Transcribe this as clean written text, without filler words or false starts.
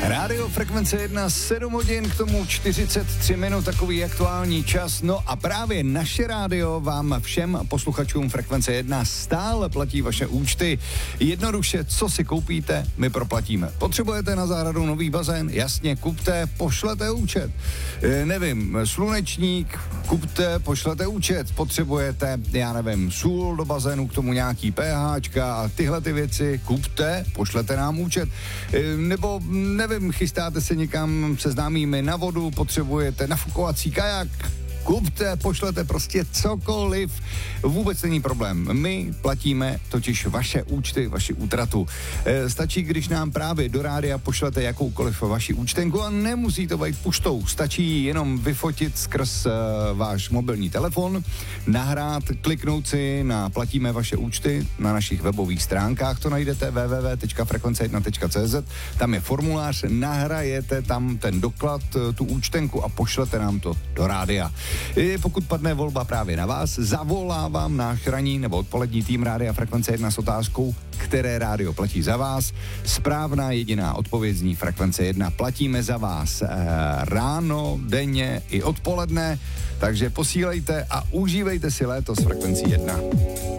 Rádio Frekvence 1, 7 hodin, k tomu 43 minut, takový aktuální čas. No a právě naše rádio vám všem posluchačům Frekvence 1 stále platí vaše účty. Jednoduše, co si koupíte, my proplatíme. Potřebujete na zahradu nový bazén? Jasně, kupte, pošlete účet. Nevím, slunečník, kupte, pošlete účet. Potřebujete, já nevím, sůl do bazénu, k tomu nějaký pHčka a tyhle ty věci, kupte, pošlete nám účet. Nebo nevím, chystáte se někam se známými na vodu, potřebujete nafukovací kajak, kupte, pošlete, prostě cokoliv, vůbec není problém. My platíme totiž vaše účty, vaši útratu. Stačí, když nám právě do rádia pošlete jakoukoliv vaši účtenku a nemusí to být puštou. Stačí jenom vyfotit skrz váš mobilní telefon, nahrát, kliknout si na platíme vaše účty na našich webových stránkách, to najdete www.frekvence1.cz, tam je formulář, nahrajete tam ten doklad, tu účtenku a pošlete nám to do rádia. Pokud padne volba právě na vás, zavolá vám náš ranní nebo odpolední tým Rádia Frekvence 1 s otázkou, které rádio platí za vás. Správná jediná odpověď zní Frekvence 1. Platíme za vás ráno, denně i odpoledne, takže posílejte a užívejte si léto s Frekvencí 1.